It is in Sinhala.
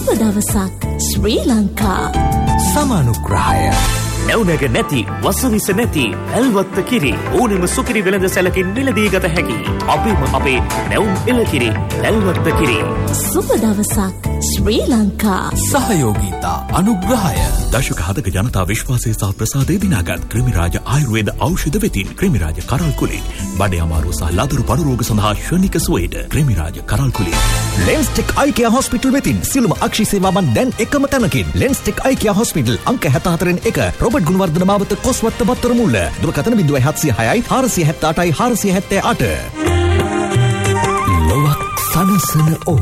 සුබ දවසක් ශ්‍රී ලංකා. සමානුග්‍රහය නැවුනැග නැති වසවිස නැති ඇල්වත්ත කිරි ඕනෙම සුකිරි වෙළඳ සැලකින් මිලදී ගත හැකි අපේම අපේ නැවුම් එළකිරි ඇල්වත්ත කිරි. සුබ දවසක් ශ්‍රී ලංකා. සහයෝගීතා අනුග්‍රහය දශක 7ක ජනතා විශ්වාසය සහ ප්‍රසාදය දිනාගත් ක්‍රිමිරාජ ආයුර්වේද ඖෂධ වෙතින් ක්‍රිමිරාජ කරල් කුලී බඩේ අමාරුව සහ ලදරු පඩු රෝග සඳහා ශනික සුවයට ක්‍රිමිරාජ කරල් කුලී. ලෙන්ස්ටෙක් අයිකියා හොස්පිටල් වෙතින් සියලුම අක්ෂි සේවාවන් දැන් එකම තැනකින්. ලෙන්ස්ටෙක් අයිකියා හොස්පිටල් අංක 74 රොබර්ට් ගුණවර්ධන මාවත කොස්වත්ත බත්තර මුල්ල. දුරකථන 0706 478 478. ලොවක් සනසන ඔහු